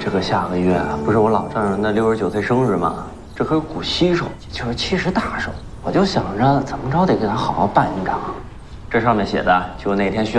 这个下个月不是我老丈人的69岁生日吗？这可是古稀寿，就是70大寿。我就想着怎么着得给他好好办一场。这上面写的就那天需要。